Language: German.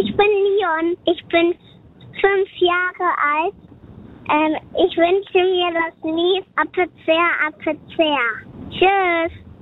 Ich bin Leon. Ich bin 5 Jahre alt. Ich wünsche mir das Lied Apezea, Apezea. Tschüss.